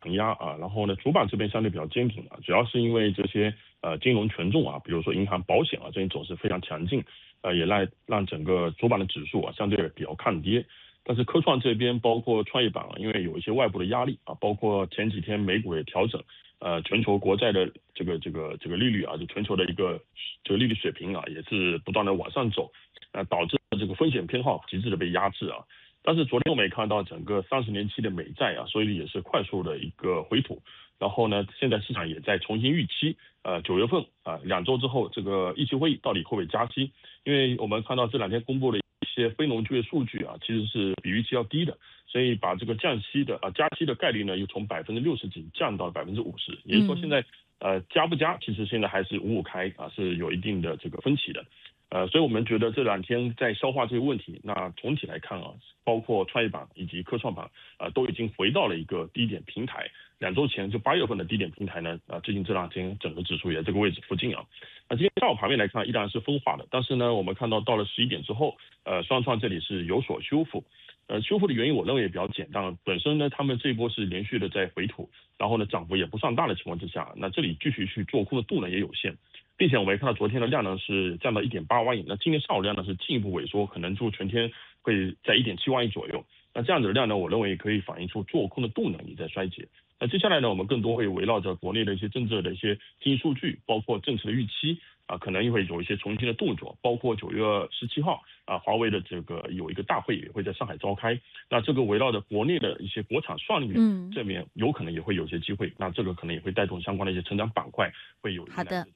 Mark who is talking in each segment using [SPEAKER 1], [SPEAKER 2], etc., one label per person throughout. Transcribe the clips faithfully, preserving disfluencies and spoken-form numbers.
[SPEAKER 1] 承压啊，然后呢，主板这边相对比较坚挺啊，主要是因为这些呃金融权重啊，比如说银行、保险啊，这些走势非常强劲，呃，也让让整个主板的指数啊相对比较抗跌。但是科创这边包括创业板啊，因为有一些外部的压力啊，包括前几天美股也调整，呃，全球国债的这个这个这个利率啊，就全球的一个这个利率水平啊，也是不断的往上走，呃，导致这个风险偏好极致的被压制啊。但是昨天我们也看到整个三十年期的美债啊，收益率也是快速的一个回吐。然后呢，现在市场也在重新预期，呃，九月份啊、呃，两周之后这个议息会议到底会不会加息？因为我们看到这两天公布的一些非农就业数据啊，其实是比预期要低的，所以把这个降息的啊、呃、加息的概率呢，又从百分之六十几降到百分之五十，也就是说现在呃加不加，其实现在还是五五开啊，是有一定的这个分歧的。呃，所以我们觉得这两天在消化这个问题。那总体来看啊，包括创业板以及科创板啊、呃，都已经回到了一个低点平台。两周前就八月份的低点平台呢，啊、呃，最近这两天整个指数也在这个位置附近啊。那今天下午盘面来看，依然是分化的，但是呢，我们看到到了十一点之后，呃，双创这里是有所修复。呃，修复的原因我认为也比较简单，本身呢，他们这一波是连续的在回吐，然后呢，涨幅也不算大的情况之下，那这里继续去做空的度呢也有限。并且我们也看到昨天的量呢是降到 一点八万亿，那今天上午量呢是进一步萎缩，可能就全天会在 一点七万亿左右。那这样子的量呢，我认为可以反映出做空的动能也在衰竭。那接下来呢，我们更多会围绕着国内的一些政策的一些经济数据，包括政策的预期啊，可能也会有一些重新的动作，包括九月十七号啊，华为的这个有一个大会也会在上海召开。那这个围绕着国内的一些国产算力这面，有可能也会有些机会。那这个可能也会带动相关的一些成长板块会有。
[SPEAKER 2] 好的。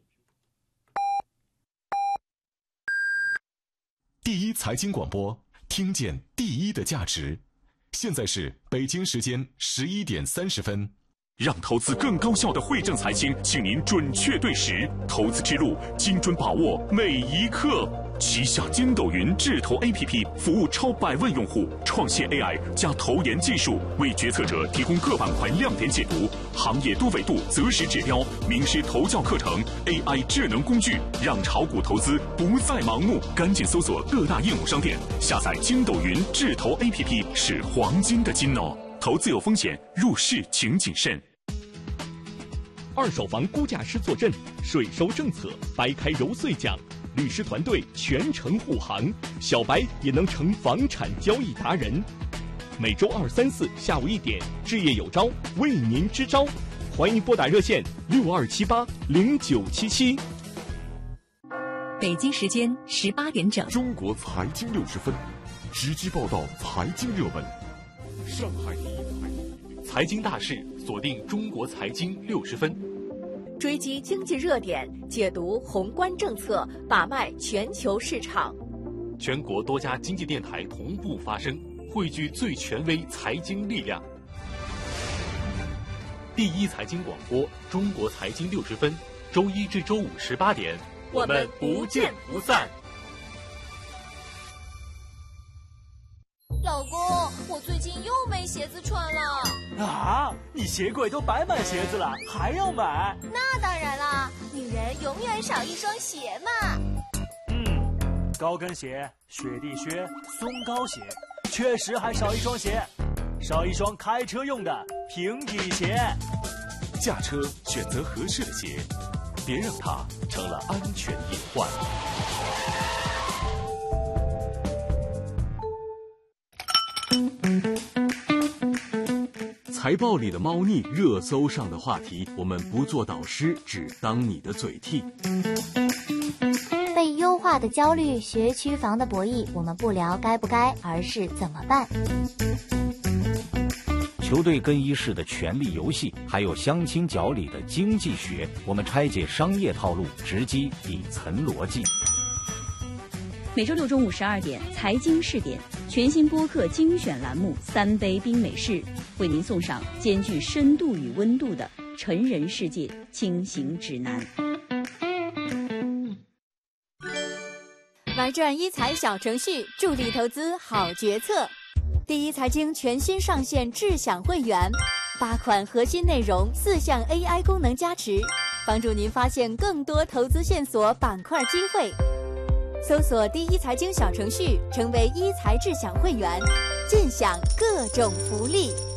[SPEAKER 3] 第一财经广播，听见第一的价值。现在是北京时间十一点三十分。
[SPEAKER 4] 让投资更高效的汇正财经，请您准确对时，投资之路精准把握每一刻。旗下筋斗云智投 A P P 服务超百万用户，创新 A I 加投研技术，为决策者提供各板块亮点解读、行业多维度择时指标、名师投教课程、A I 智能工具，让炒股投资不再盲目。赶紧搜索各大应用商店，下载筋斗云智投 A P P 是黄金的金哦。投资有风险，入市请谨慎。
[SPEAKER 5] 二手房估价师坐镇，税收政策掰开揉碎讲。律师团队全程护航，小白也能成房产交易达人。每周二、三、四下午一点，置业有招为您支招，欢迎拨打热线六二七八零九七七。
[SPEAKER 2] 北京时间十八点整，
[SPEAKER 6] 中国财经六十分，直击报道财经热门。上海第一
[SPEAKER 7] 财经大事，锁定中国财经六十分。
[SPEAKER 2] 追击经济热点，解读宏观政策，把脉全球市场。
[SPEAKER 7] 全国多家经济电台同步发声，汇聚最权威财经力量。第一财经广播，中国财经六十分，周一至周五十八点，
[SPEAKER 2] 我们不见不散。
[SPEAKER 8] 老公，我最近又没鞋子穿了。
[SPEAKER 9] 啊，你鞋柜都摆满鞋子了，还要买？
[SPEAKER 8] 那当然啦，女人永远少一双鞋嘛。
[SPEAKER 9] 嗯，高跟鞋、雪地靴、松糕鞋，确实还少一双鞋，少一双开车用的平底鞋。
[SPEAKER 3] 驾车选择合适的鞋，别让它成了安全隐患。
[SPEAKER 10] 财报里的猫腻，热搜上的话题，我们不做导师，只当你的嘴替。
[SPEAKER 11] 被优化的焦虑，学区房的博弈，我们不聊该不该，而是怎么办。
[SPEAKER 12] 球队更衣室的权力游戏，还有相亲角里的经济学，我们拆解商业套路，直击底层逻辑。
[SPEAKER 13] 每周六中午十二点，财经试点全新播客精选栏目《三杯冰美式》，为您送上兼具深度与温度的成人世界轻行指南。
[SPEAKER 2] 玩转一财小程序，助力投资好决策。第一财经全新上线智享会员，八款核心内容，四项 A I 功能加持，帮助您发现更多投资线索、板块机会。搜索第一财经小程序，成为一财智享会员，尽享各种福利。